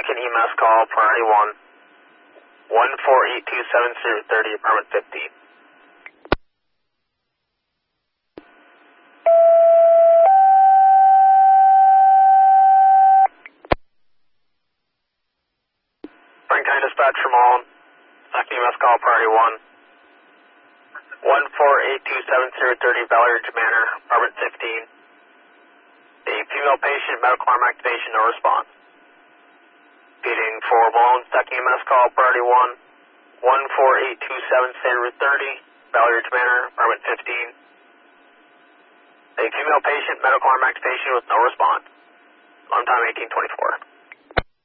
second EMS call, priority 1, 14827-30, apartment 15. Frank County Dispatch from Mullen, second EMS call, priority 1, 14827-30, Valley Manor, apartment 15. A female patient, medical arm activation, no response. Feeding for Malone, second EMS call, priority 1, 14827-30, Valley Ridge Manor, apartment 15. A female patient, medical arm activation with no response. On time 1824.